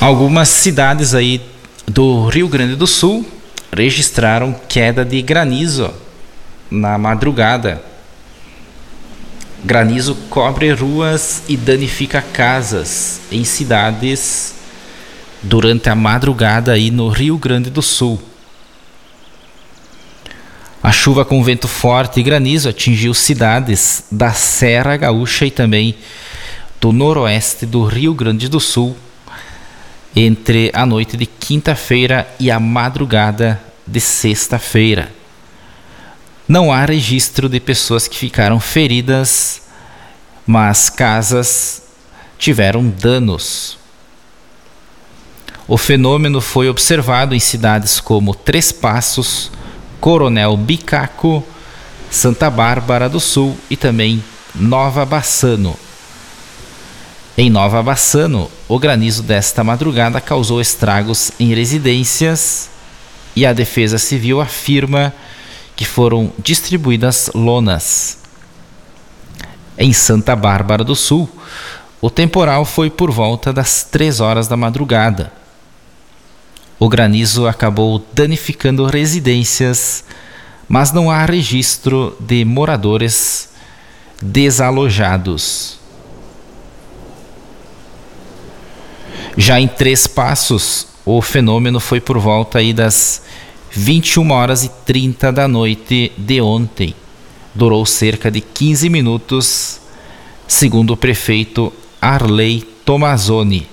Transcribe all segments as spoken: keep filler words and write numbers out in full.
Algumas cidades aí do Rio Grande do Sul registraram queda de granizo na madrugada. Granizo cobre ruas e danifica casas em cidades durante a madrugada aí no Rio Grande do Sul. A chuva com vento forte e granizo atingiu cidades da Serra Gaúcha e também do noroeste do Rio Grande do Sul entre a noite de quinta-feira e a madrugada de sexta-feira. Não há registro de pessoas que ficaram feridas, mas casas tiveram danos. O fenômeno foi observado em cidades como Três Passos, Coronel Bicaco, Santa Bárbara do Sul e também Nova Bassano. Em Nova Bassano, o granizo desta madrugada causou estragos em residências e a Defesa Civil afirma que foram distribuídas lonas. Em Santa Bárbara do Sul, o temporal foi por volta das três horas da madrugada. O granizo acabou danificando residências, mas não há registro de moradores desalojados. Já em Três Passos, o fenômeno foi por volta aí das vinte e uma horas e trinta da noite de ontem. Durou cerca de quinze minutos, segundo o prefeito Arley Tomazoni.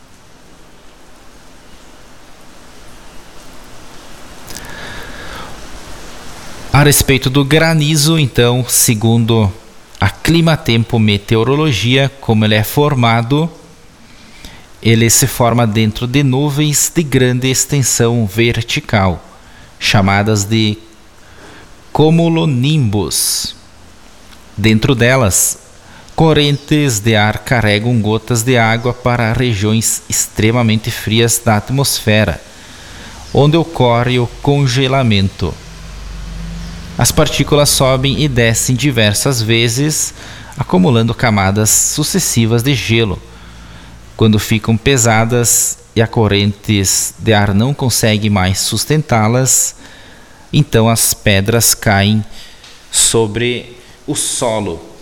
A respeito do granizo, então, segundo a Climatempo Meteorologia, como ele é formado, ele se forma dentro de nuvens de grande extensão vertical, chamadas de cumulonimbus. Dentro delas, correntes de ar carregam gotas de água para regiões extremamente frias da atmosfera, onde ocorre o congelamento. As partículas sobem e descem diversas vezes, acumulando camadas sucessivas de gelo. Quando ficam pesadas e a correntes de ar não consegue mais sustentá-las, então as pedras caem sobre o solo.